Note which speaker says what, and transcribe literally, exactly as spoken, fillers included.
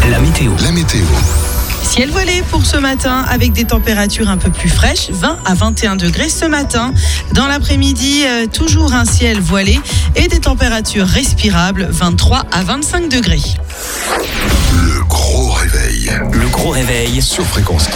Speaker 1: La météo. La météo.
Speaker 2: Ciel voilé pour ce matin avec des températures un peu plus fraîches, vingt à vingt et un degrés ce matin. Dans l'après-midi, euh, toujours un ciel voilé et des températures respirables, vingt-trois à vingt-cinq degrés.
Speaker 1: Le gros réveil. Le gros réveil sur Fréquence quatre.